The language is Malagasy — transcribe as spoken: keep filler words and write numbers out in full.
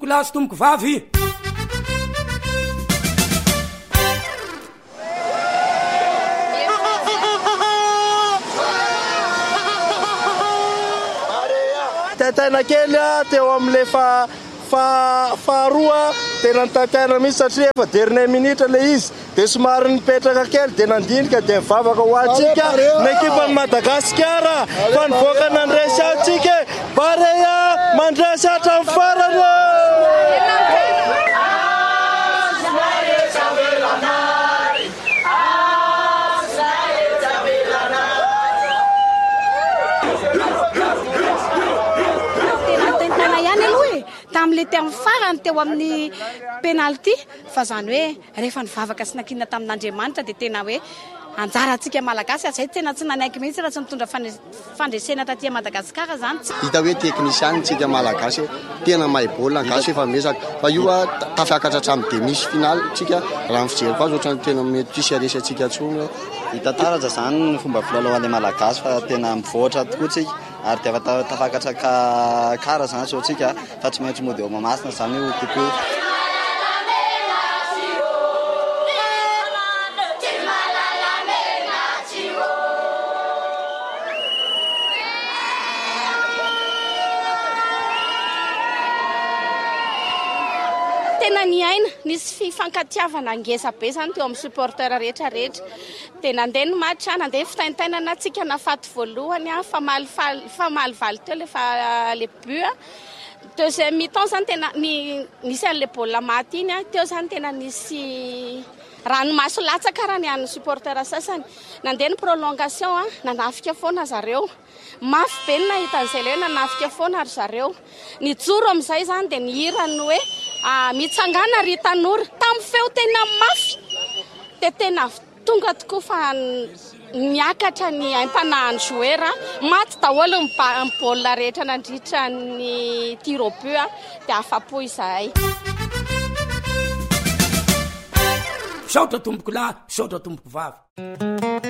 lahy sy tomboko vavy. Tena kely teo amin'le fa fa faharoa tena nitapiana mihitsy satria efa dernier minute le izy dia somary nipetraka kely dia nandinika dia mivavaka ho antsika ny ekipany Madagasikara fa nivoaka nandresy antsika Barea mandresy hatramin'ny farany. Tamile teo farany teo amin'ny penalty fa zany hoe rehefa nivavaka sy nankina tamin'Andriamanitra dia tena hoe anjara antsika malagasy azay tena tsy nanaiky mihitsy raha tsy mitondra fandresena taty Madagasikara zany. Hita hoe teknisiany tsika malagasy tena mahay baolina gasy efa mesaka fa io tafiakatra hatramin'ny demi final tsika raha ny fijeriko azy ohatrany tena mety tsisy aresy antsika intsony. Hita taraja zany ny fomba filalaovan'ny malagasy fa tena mivoatra tokoa tsika ary dia efa tafakatra ka kara zany so tsika fa tsy maintsy mody eo mamasina zany io kokoa. Tena ny aina nisy fifankatiavana ngeza be zany teo amin'ny supporter rehetra rehetra dia nandeha ny match nandeha fitaintainana tsika nafaty voalohany fa malivaly teo lefa le but deuxième mi-temps zany tena nisy an'le baolina maty iny teo zany tena nisy ranomaso latsaka raha ny an'ny supporter sasany nandeha ny prolongation nanafika foana zareo mafy be ny nahitan'izay le hoe nanafika foana ary zareo nijoro amin'izay zany dia nihirany hoe mitsangana ry tanora tamin'ny feo tena mafy dia tena tonga tokoa fa miakatra ny aim-panahin'ny joueur maty daholo ny baolina rehetra nandritra ny tir au but dia afa-po izahay. Misaotra tomboko lahy, misaotra tomboko vavy.